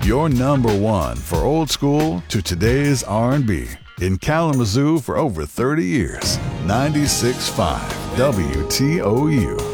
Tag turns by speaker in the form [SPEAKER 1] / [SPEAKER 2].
[SPEAKER 1] Your number one for old school to today's R&B. In Kalamazoo for over 30 years. 96.5 WTOU.